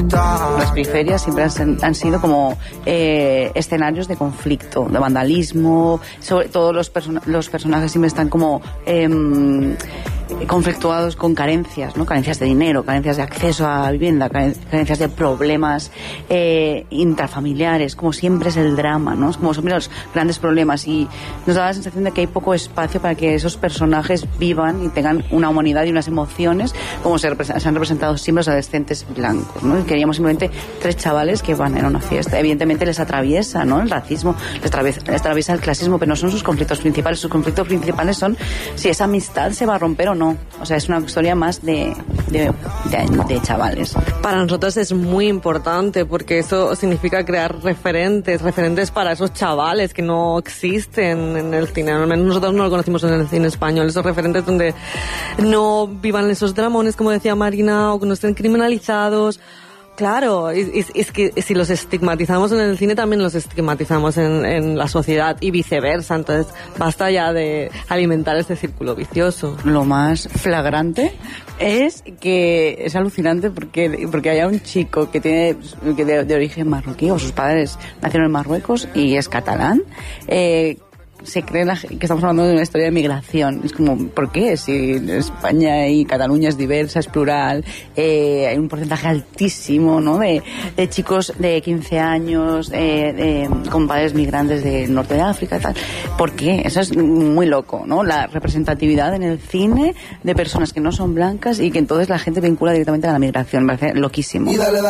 Las periferias siempre han sido como escenarios de conflicto, de vandalismo. Sobre todo los personajes siempre están como conflictuados con carencias, ¿no? Carencias de dinero, carencias de acceso a vivienda, carencias de problemas intrafamiliares, como siempre es el drama, ¿no? Como siempre los grandes problemas, y nos da la sensación de que hay poco espacio para que esos personajes vivan y tengan una humanidad y unas emociones como se han representado siempre los adolescentes blancos, ¿no? Y queríamos simplemente 3 chavales que van a una fiesta. Evidentemente les atraviesa, ¿no?, el racismo, les atraviesa el clasismo, pero no son sus conflictos principales. Sus conflictos principales son si esa amistad se va a romper o no. O sea, es una historia más de chavales. Para nosotros es muy importante porque eso significa crear referentes para esos chavales que no existen en el cine. Al menos nosotros no lo conocimos en el cine español. Esos referentes donde no vivan esos dramones, como decía Marina, o que no estén criminalizados. Claro, es que si los estigmatizamos en el cine, también los estigmatizamos en la sociedad y viceversa. Entonces, basta ya de alimentar este círculo vicioso. Lo más flagrante es que es alucinante porque haya un chico que tiene de origen marroquí, o sus padres nacieron en Marruecos y es catalán, se cree que estamos hablando de una historia de migración. Es como, ¿por qué? Si España y Cataluña es diversa, es plural, hay un porcentaje altísimo, ¿no?, de chicos de 15 años con padres migrantes del norte de África y tal. ¿Por qué? Eso es muy loco, ¿no? La representatividad en el cine de personas que no son blancas y que entonces la gente vincula directamente a la migración. Me parece loquísimo.